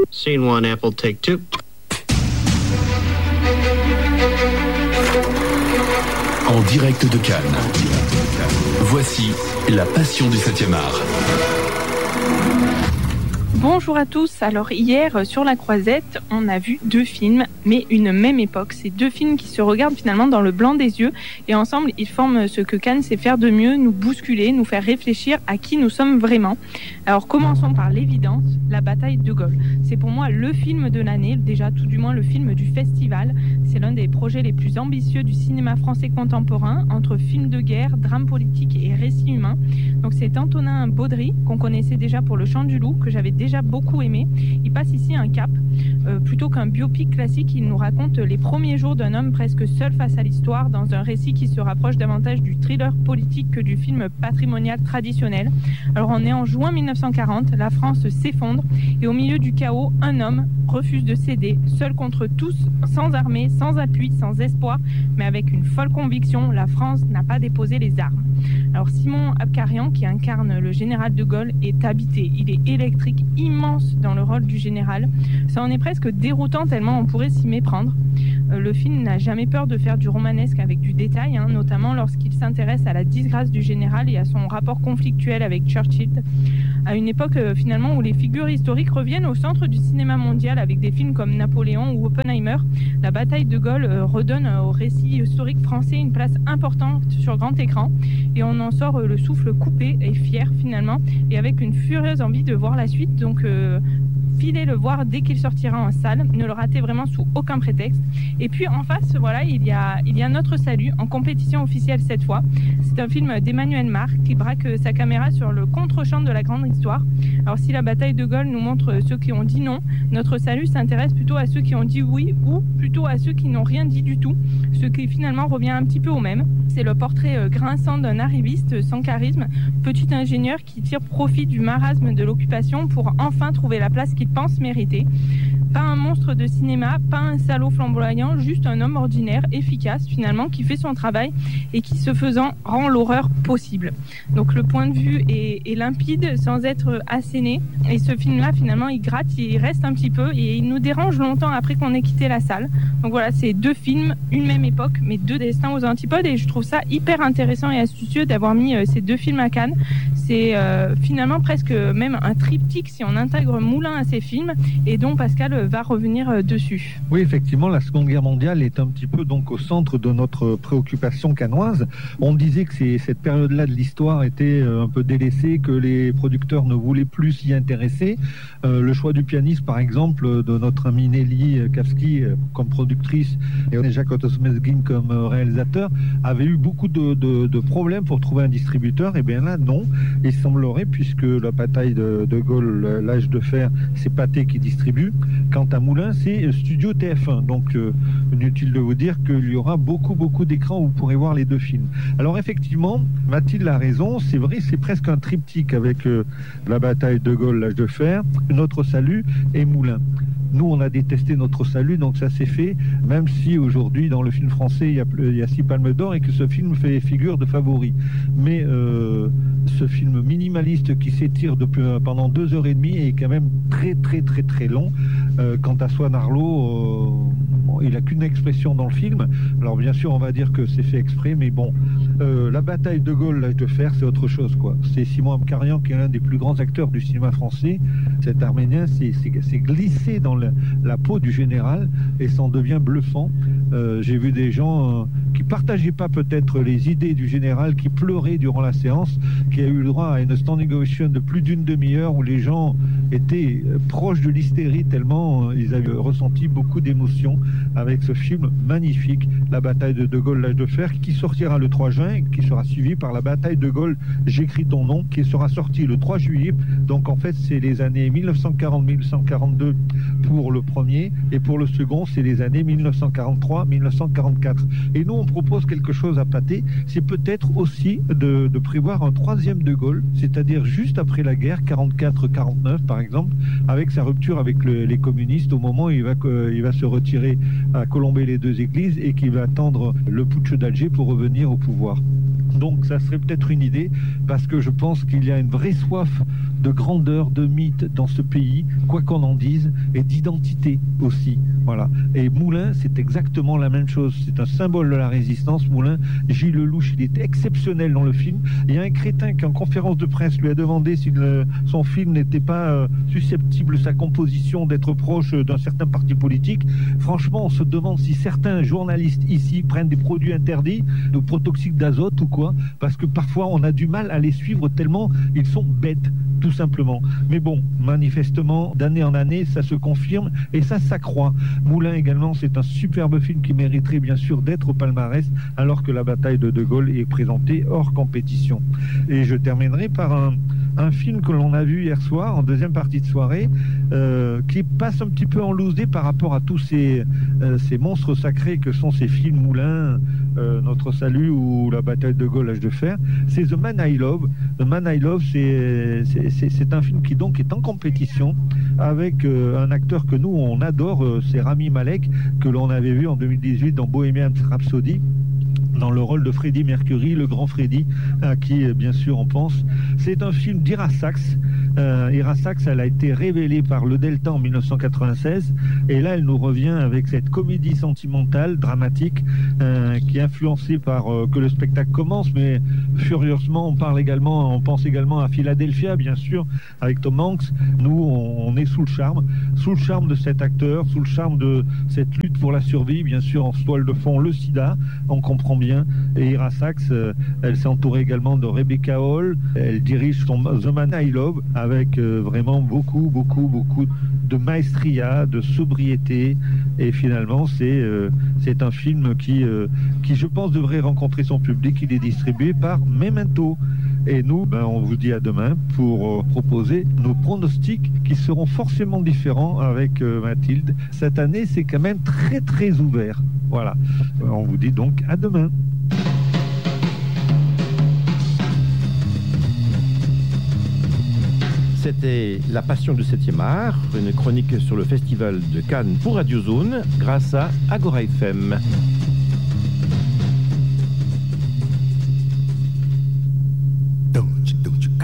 Scene 1, Apple, take 2. En direct de Cannes, voici La Passion du 7e art. Bonjour à tous, alors hier sur la Croisette, on a vu deux films, mais une même époque. C'est deux films qui se regardent finalement dans le blanc des yeux et ensemble ils forment ce que Cannes sait faire de mieux, nous bousculer, nous faire réfléchir à qui nous sommes vraiment. Alors commençons par l'évidence, La Bataille de Gaulle. C'est pour moi le film de l'année, déjà tout du moins le film du festival. C'est l'un des projets les plus ambitieux du cinéma français contemporain, entre films de guerre, drame politique et récit humain. Donc c'est Antonin Baudry, qu'on connaissait déjà pour Le Chant du Loup, que j'avais déjà beaucoup aimé. Il passe ici un cap. Plutôt qu'un biopic classique, il nous raconte les premiers jours d'un homme presque seul face à l'histoire, dans un récit qui se rapproche davantage du thriller politique que du film patrimonial traditionnel. Alors on est en juin 1940, la France s'effondre et au milieu du chaos, un homme refuse de céder, seul contre tous, sans armée, sans appui, sans espoir, mais avec une folle conviction, la France n'a pas déposé les armes. Alors Simon Abkarian, qui incarne le général de Gaulle, est habité. Il est électrique, immense dans le rôle du général. Ça en est presque déroutant tellement on pourrait s'y méprendre. Le film n'a jamais peur de faire du romanesque avec du détail, notamment lorsqu'il s'intéresse à la disgrâce du général et à son rapport conflictuel avec Churchill, à une époque finalement où les figures historiques reviennent au centre du cinéma mondial avec des films comme Napoléon ou Oppenheimer. La bataille de Gaulle redonne au récit historique français une place importante sur grand écran et on en sort le souffle coupé et fier finalement et avec une furieuse envie de voir la suite. Donc filez le voir dès qu'il sortira en salle, ne le ratez vraiment sous aucun prétexte. Et puis en face, voilà, il y a Notre Salut, en compétition officielle cette fois. C'est un film d'Emmanuel Marc qui braque sa caméra sur le contre-champ de la grande histoire. Alors si la bataille de Gaulle nous montre ceux qui ont dit non, Notre Salut s'intéresse plutôt à ceux qui ont dit oui ou plutôt à ceux qui n'ont rien dit du tout, ce qui finalement revient un petit peu au même. C'est le portrait grinçant d'un arriviste sans charisme, petit ingénieur qui tire profit du marasme de l'occupation pour enfin trouver la place qu'il pense mériter. Pas un monstre de cinéma, pas un salaud flamboyant, juste un homme ordinaire, efficace finalement, qui fait son travail et qui, ce faisant, rend l'horreur possible. Donc le point de vue est limpide sans être asséné. Et ce film-là, finalement, il gratte, il reste un petit peu et il nous dérange longtemps après qu'on ait quitté la salle. Donc voilà, c'est deux films, une même époque, mais deux destins aux antipodes. Et je trouve ça hyper intéressant et astucieux d'avoir mis ces deux films à Cannes. C'est finalement presque même un triptyque si on intègre Moulin à ces films et dont Pascal va revenir dessus. Oui, effectivement, la Seconde Guerre mondiale est un petit peu donc au centre de notre préoccupation cannoise. On disait que cette période-là de l'histoire était un peu délaissée, que les producteurs ne voulaient plus s'y intéresser. Le choix du pianiste, par exemple, de notre amie Nelly Kavsky comme productrice et Jacques Ottosmezgin comme réalisateur, avait eu beaucoup de problèmes pour trouver un distributeur. Et bien là, non. Il semblerait, puisque la bataille de Gaulle, l'âge de fer, c'est Pathé qui distribue. Quant à Moulin, c'est Studio TF1. Donc, inutile de vous dire qu'il y aura beaucoup d'écrans où vous pourrez voir les deux films. Alors, effectivement, Mathilde a raison. C'est vrai, c'est presque un triptyque avec la bataille de Gaulle, l'âge de fer, Notre Salut et Moulin. Nous, on a détesté Notre Salut, donc ça s'est fait, même si aujourd'hui, dans le film français, il y a 6 palmes d'or et que ce film fait figure de favori. Mais ce film minimaliste qui s'étire pendant 2h30 est quand même très long. Quant à Swan Arlo, il n'a qu'une expression dans le film. Alors bien sûr, on va dire que c'est fait exprès, mais bon, la bataille de Gaulle, l'âge de fer, c'est autre chose, quoi. C'est Simon Abkarian qui est l'un des plus grands acteurs du cinéma français. Cet Arménien s'est glissé dans la peau du général et s'en devient bluffant. J'ai vu des gens qui partageaient pas peut-être les idées du général, qui pleuraient durant la séance, qui a eu le droit à une standing ovation de plus d'une demi-heure où les gens étaient proches de l'hystérie tellement ils avaient ressenti beaucoup d'émotions avec ce film magnifique, La bataille de Gaulle, l'âge de fer, qui sortira le 3 juin et qui sera suivi par La bataille de Gaulle, j'écris ton nom, qui sera sorti le 3 juillet. Donc en fait, c'est les années 1940-1942 pour le premier et pour le second, c'est les années 1943-1944. Et nous, on propose quelque chose à Pathé, c'est peut-être aussi de prévoir un troisième de Gaulle, c'est-à-dire juste après la guerre, 44-49 par exemple, avec sa rupture avec les communistes au moment où il va se retirer à colomber les deux églises et qui va attendre le putsch d'Alger pour revenir au pouvoir. Donc ça serait peut-être une idée, parce que je pense qu'il y a une vraie soif de grandeur, de mythe dans ce pays, quoi qu'on en dise, et d'identité aussi. Voilà. Et Moulin, c'est exactement la même chose. C'est un symbole de la résistance, Moulin. Gilles Lelouch, il est exceptionnel dans le film. Il y a un crétin qui, en conférence de presse, lui a demandé si son film n'était pas susceptible, sa composition, d'être proche d'un certain parti politique. Franchement, on se demande si certains journalistes ici prennent des produits interdits, de protoxyde d'azote ou quoi, parce que parfois on a du mal à les suivre tellement ils sont bêtes, tout simplement. Mais bon, manifestement, d'année en année, ça se confirme et ça s'accroît. Moulin également, c'est un superbe film qui mériterait bien sûr d'être au palmarès, alors que la bataille de De Gaulle est présentée hors compétition. Et je terminerai par un film que l'on a vu hier soir, en deuxième partie de soirée, qui passe un petit peu en loose-dé par rapport à tous ces monstres sacrés que sont ces films Moulin, Notre Salut ou La Bataille de Gaulle, l'Âge de Fer. C'est The Man I Love. The Man I Love, c'est un film qui donc est en compétition avec un acteur que nous on adore, c'est Rami Malek, que l'on avait vu en 2018 dans Bohemian Rhapsody, dans le rôle de Freddie Mercury, le grand Freddie, à qui bien sûr on pense. C'est un film d'Ira Sachs. Ira Sachs, elle a été révélée par Le Delta en 1996, et là elle nous revient avec cette comédie sentimentale, dramatique, qui est influencée par Que le spectacle commence, mais furieusement on pense également à Philadelphia, bien sûr, avec Tom Hanks. Nous on est sous le charme de cet acteur, sous le charme de cette lutte pour la survie, bien sûr en toile de fond le sida, on comprend bien. Et Ira Sachs, elle s'est entourée également de Rebecca Hall, elle dirige The Man I Love avec vraiment beaucoup de maestria, de sobriété, et finalement c'est un film qui je pense devrait rencontrer son public. Il est distribué par Memento. Et nous, on vous dit à demain pour proposer nos pronostics qui seront forcément différents avec Mathilde. Cette année, c'est quand même très très ouvert. Voilà. On vous dit donc à demain. C'était La Passion du 7e art, une chronique sur le Festival de Cannes pour Radio Zone, grâce à Agora FM.